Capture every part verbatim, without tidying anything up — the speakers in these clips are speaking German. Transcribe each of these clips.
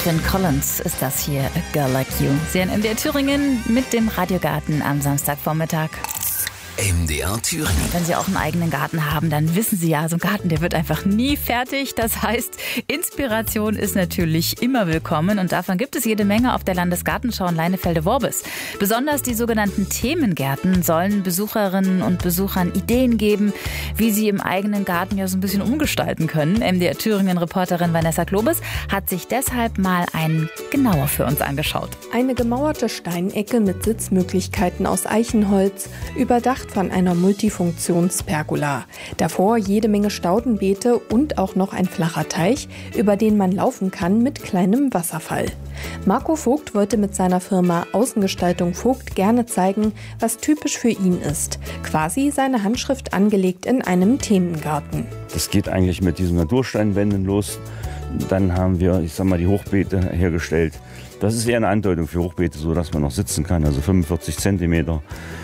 Phil Collins ist das hier, A Girl Like You. Sie in M D R Thüringen mit dem Radiogarten am Samstagvormittag. M D R Thüringen. Wenn Sie auch einen eigenen Garten haben, dann wissen Sie ja, so ein Garten, der wird einfach nie fertig. Das heißt, Inspiration ist natürlich immer willkommen und davon gibt es jede Menge auf der Landesgartenschau in Leinefelde-Worbis. Besonders die sogenannten Themengärten sollen Besucherinnen und Besuchern Ideen geben, wie sie im eigenen Garten ja so ein bisschen umgestalten können. M D R Thüringen-Reporterin Vanessa Klobes hat sich deshalb mal einen genauer für uns angeschaut. Eine gemauerte Steinecke mit Sitzmöglichkeiten aus Eichenholz, überdacht von einer Multifunktionspergola. Davor jede Menge Staudenbeete und auch noch ein flacher Teich, über den man laufen kann mit kleinem Wasserfall. Marco Vogt wollte mit seiner Firma Außengestaltung Vogt gerne zeigen, was typisch für ihn ist. Quasi seine Handschrift angelegt in einem Themengarten. Das geht eigentlich mit diesen Natursteinwänden los. Dann haben wir, ich sag mal, die Hochbeete hergestellt. Das ist eher eine Andeutung für Hochbeete, so dass man noch sitzen kann, also fünfundvierzig Zentimeter.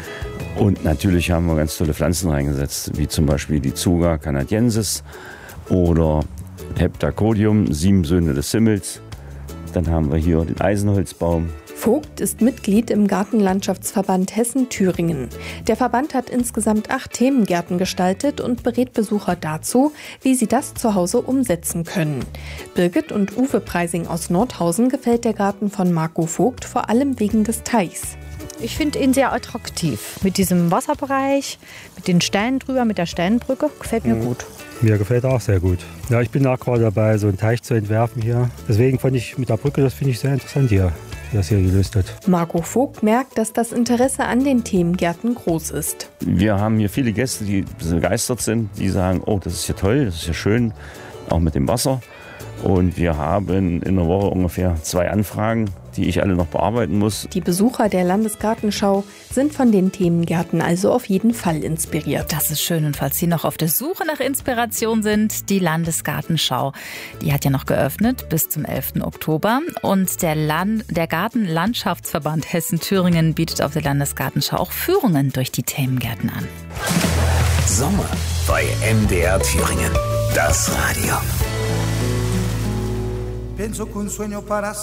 Und natürlich haben wir ganz tolle Pflanzen reingesetzt, wie zum Beispiel die Tsuga canadiensis oder Heptacodium, sieben Söhne des Himmels. Dann haben wir hier den Eisenholzbaum. Vogt ist Mitglied im Gartenlandschaftsverband Hessen-Thüringen. Der Verband hat insgesamt acht Themengärten gestaltet und berät Besucher dazu, wie sie das zu Hause umsetzen können. Birgit und Uwe Preising aus Nordhausen gefällt der Garten von Marco Vogt vor allem wegen des Teichs. Ich finde ihn sehr attraktiv. Mit diesem Wasserbereich, mit den Steinen drüber, mit der Steinbrücke. Gefällt mir mhm. gut. Mir gefällt auch sehr gut. Ja, ich bin auch gerade dabei, so einen Teich zu entwerfen hier. Deswegen fand ich mit der Brücke, das finde ich sehr interessant hier, wie das hier gelöst wird. Marco Vogt merkt, dass das Interesse an den Themengärten groß ist. Wir haben hier viele Gäste, die begeistert sind, die sagen, oh, das ist ja toll, das ist ja schön, auch mit dem Wasser. Und wir haben in der Woche ungefähr zwei Anfragen, die ich alle noch bearbeiten muss. Die Besucher der Landesgartenschau sind von den Themengärten also auf jeden Fall inspiriert. Das ist schön. Und falls Sie noch auf der Suche nach Inspiration sind, die Landesgartenschau, die hat ja noch geöffnet bis zum elften Oktober. Und der, Land, der Gartenlandschaftsverband Hessen-Thüringen bietet auf der Landesgartenschau auch Führungen durch die Themengärten an. Sommer bei M D R Thüringen. Das Radio. Penso que un sueño para